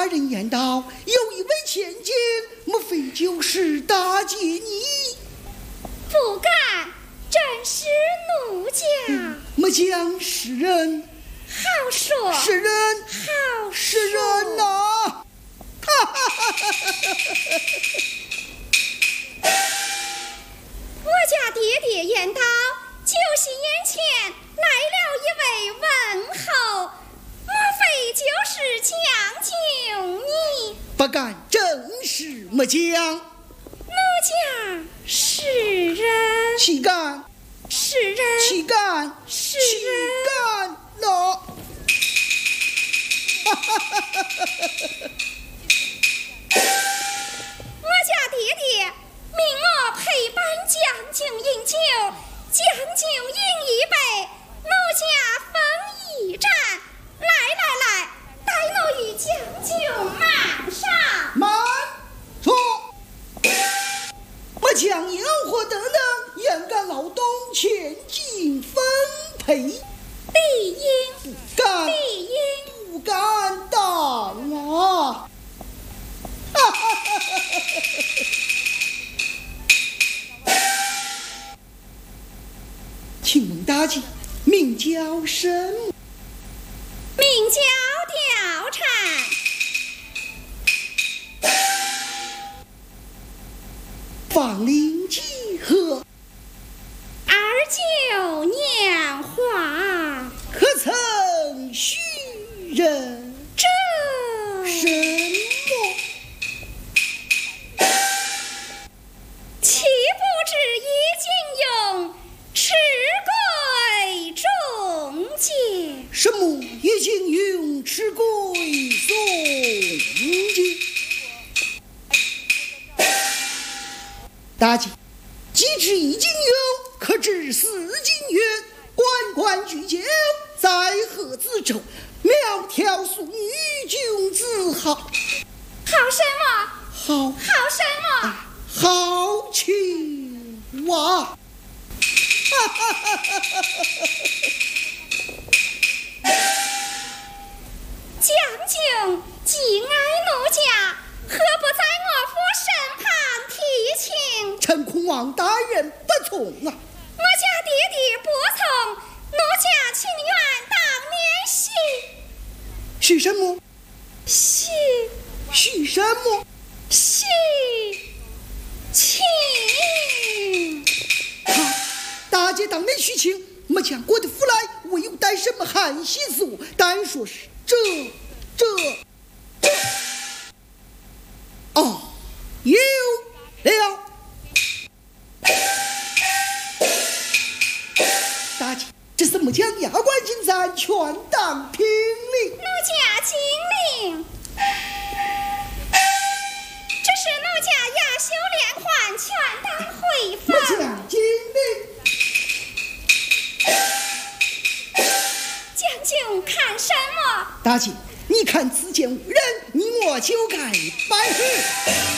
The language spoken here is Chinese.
人言道，有一位千金，莫非就是大姐你？ 不敢，真是奴家。 莫讲是人， 好说， 是人， 好是人呐！ 我家爹爹言道，就是眼前来了一位问候，莫非就是将就你？ 不敢，正是莫讲。 奴家是人， 岂敢？ 是人， 岂敢？ 是岂敢了？ 我家爹爹命我陪伴将军饮酒，将军饮一杯，奴家分一盏。来，带奴与将军慢上。 慢坐。莫讲有何德能，焉敢劳动千金分配？ 理应， 敢理应。 不敢当啊！请问大姐，名叫什么？ 名叫貂蝉。 芳龄几何 29年华。 可曾许人？ 这什么？ 岂不知已经用赤鬼中介？ 什么已经用赤鬼送进？大姐，既知已经有，可知四金元，关关雎鸠，在河之洲，苗条淑女，君子好。 好什么？ 好什么？ 好情啊！ 将军既爱奴家，何不在我父身旁提亲？ 臣恐望大人不从啊！ 我家爹爹不从，奴家情愿当年许什么？ 许什么？ 许情。 好，大姐当年许情，没将过的福来，我又带什么汉喜做？单说是这。哦，有了。大姐，这是木匠牙关进山，全当听令。 奴家尽令。这是奴家亚修连环，全当回木放。 匠尽令。 将军看什么？ 大姐，你看此间无人，你我就该办事。